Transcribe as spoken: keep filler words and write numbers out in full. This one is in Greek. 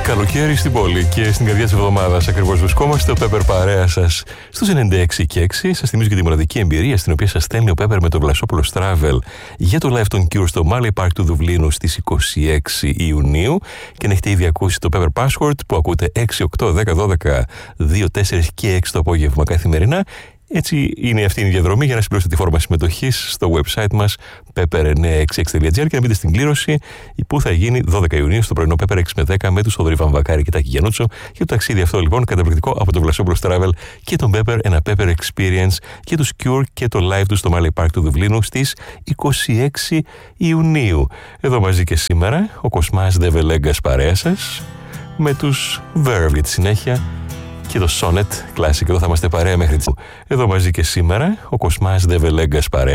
Καλοκαίρι στην πόλη και στην καρδιά της εβδομάδας ακριβώς βρισκόμαστε. Ο Πέπερ παρέα σας στους ενενήντα έξι και έξι. Σας θυμίζω και τη μοναδική εμπειρία στην οποία σας στέλνει ο Πέπερ με το Βλασόπουλος Travel για το live των Cure στο Marley Park του Δουβλίνου στις είκοσι έξι Ιουνίου. Και να έχετε ήδη ακούσει το Pepper Password που ακούτε έξι, οκτώ, δέκα, δώδεκα, δύο, τέσσερα και έξι το απόγευμα καθημερινά. Έτσι είναι αυτή η διαδρομή για να συμπληρώσετε τη φόρμα συμμετοχής στο website μας πέπερ εννιακόσια εξήντα έξι τελεία τζι άρ και να μπείτε στην κλήρωση που θα γίνει δώδεκα Ιουνίου στο πρωινό Πέπερ έξι με δέκα με τους Θοδωρή Βαμβακάρη και Τάκη Γιαννούτσο. Και το ταξίδι αυτό λοιπόν καταπληκτικό από το Βλασόπουλος Travel και τον Πέπερ, ένα Pepper Experience και τους Cure και το live του στο Marley Park του Δουβλίνου στις είκοσι έξι Ιουνίου. Εδώ μαζί και σήμερα ο Κοσμάς Δεβελέγκας παρέα σας με τους Verve για τη συνέχεια και το Sonnet Classic. Εδώ θα είμαστε παρέα μέχρι τις... Εδώ μαζί και σήμερα ο Κοσμάς Δεβελέγκας παρέα.